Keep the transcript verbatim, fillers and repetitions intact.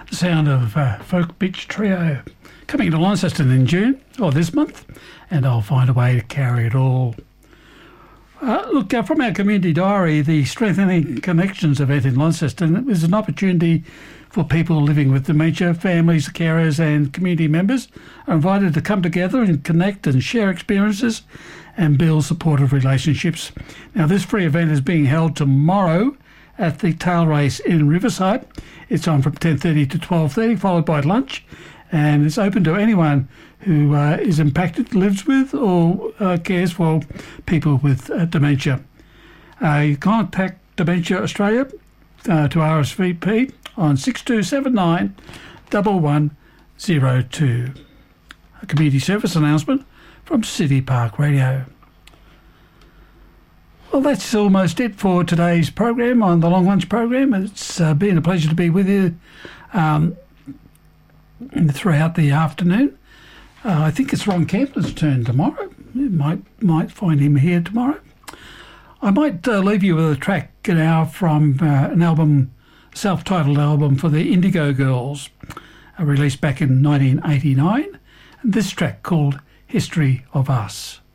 The sound of uh, Folk Beach Trio coming to Launceston in June, or this month, and I'll find a way to carry it all. Uh, look, uh, from our community diary, the Strengthening Connections event in Launceston is an opportunity for people living with dementia, families, carers and community members are invited to come together and connect and share experiences and build supportive relationships. Now, this free event is being held tomorrow at the tail race in Riverside. It's on from ten thirty to twelve thirty, followed by lunch, and it's open to anyone who uh, is impacted, lives with or uh, cares for people with uh, dementia. Uh, you contact Dementia Australia uh, to R S V P on six two seven nine, one one zero two. A community service announcement from City Park Radio. Well, that's almost it for today's program on the Long Lunch program. It's uh, been a pleasure to be with you um, throughout the afternoon. Uh, I think it's Ron Campbell's turn tomorrow. You might might find him here tomorrow. I might uh, leave you with a track now from uh, an album, self-titled album for the Indigo Girls, uh, released back in nineteen eighty-nine. And this track called History of Us.